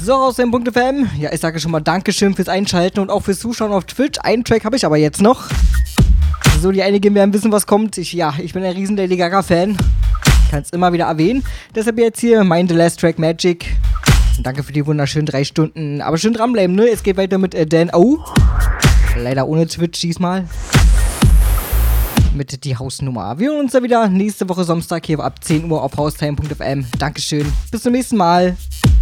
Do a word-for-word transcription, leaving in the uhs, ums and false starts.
So, aus dem Punkt F M. Ja, ich sage schon mal Dankeschön fürs Einschalten und auch fürs Zuschauen auf Twitch. Einen Track habe ich aber jetzt noch. So, die einigen werden wissen, was kommt. Ich, ja, ich bin ein riesen Lady Gaga-Fan. Kann es immer wieder erwähnen. Deshalb jetzt hier mein The Last Track Magic. Und danke für die wunderschönen drei Stunden. Aber schön dranbleiben, ne? Es geht weiter mit äh, Dan O. Leider ohne Twitch diesmal. Mit die Hausnummer. Wir hören uns dann wieder nächste Woche Samstag hier ab zehn Uhr auf haustime Punkt f m. Dankeschön. Bis zum nächsten Mal.